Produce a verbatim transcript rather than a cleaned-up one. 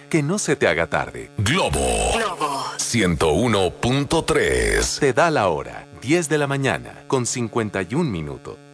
Que no se te haga tarde. Globo. Globo. ciento uno punto tres. Te da la hora. diez de la mañana con cincuenta y un minutos.